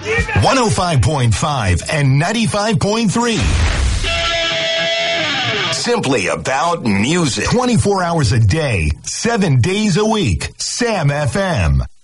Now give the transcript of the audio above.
105.5 and 95.3. Simply about music. 24 hours a day, 7 days a week. Sam FM.